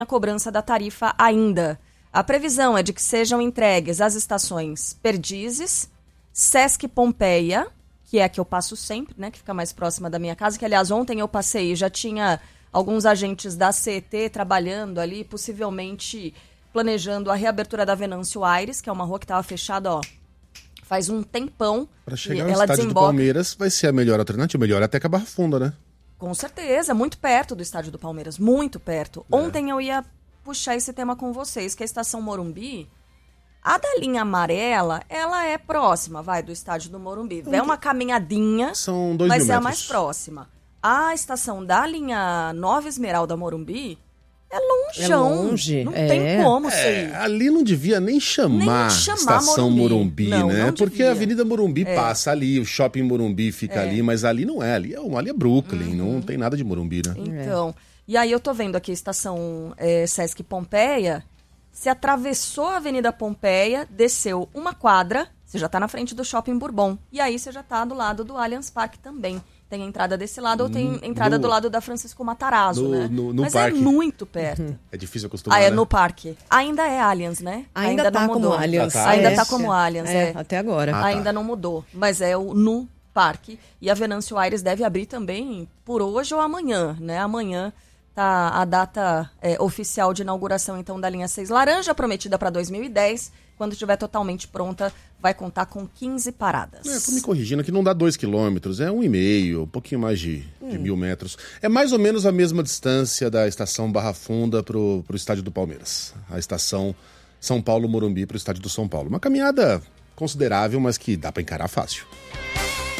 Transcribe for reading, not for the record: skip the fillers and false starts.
a cobrança da tarifa ainda. A previsão é de que sejam entregues as estações Perdizes, Sesc Pompeia, que é a que eu passo sempre, né, que fica mais próxima da minha casa, que aliás ontem eu passei e já tinha alguns agentes da CET trabalhando ali, possivelmente planejando a reabertura da Venâncio Aires, que é uma rua que estava fechada, faz um tempão. Para chegar ao estádio do Palmeiras vai ser a melhor alternativa, melhor até que a Barra Funda, né? Com certeza, muito perto do estádio do Palmeiras, muito perto. Ontem eu ia puxar esse tema com vocês, que a Estação Morumbi, a da linha amarela, ela é próxima, do estádio do Morumbi. É uma caminhadinha, são 2 mas mil é a metros. mais próxima. A estação da linha Nova Esmeralda Morumbi é longeão. É longe. Não tem como ser. Ali não devia nem chamar Estação Morumbi, não, né? Não porque devia. a Avenida Morumbi passa ali, o Shopping Morumbi fica ali, mas ali não é. Ali é Brooklyn, não tem nada de Morumbi, né? Então, e aí eu tô vendo aqui a Estação Sesc Pompeia. Você atravessou a Avenida Pompeia, desceu uma quadra, você já tá na frente do Shopping Bourbon. E aí você já tá do lado do Allianz Parque também. Tem entrada desse lado ou tem entrada do lado da Francisco Matarazzo, né? No mas parque. É muito perto. É difícil acostumar, é né? no parque. Ainda é Allianz, né? Ainda tá não mudou. como Allianz. Ainda tá como Allianz, até agora. Ainda não mudou, mas é no parque. E a Venâncio Aires deve abrir também por hoje ou amanhã, né? Amanhã tá a data oficial de inauguração, então, da linha 6 laranja, prometida para 2010. Quando estiver totalmente pronta, vai contar com 15 paradas. Tô me corrigindo que não dá 2 quilômetros, é 1,5, um pouquinho mais de 1.000 metros. É mais ou menos a mesma distância da estação Barra Funda pro estádio do Palmeiras. A estação São Paulo Morumbi pro estádio do São Paulo. Uma caminhada considerável, mas que dá para encarar fácil.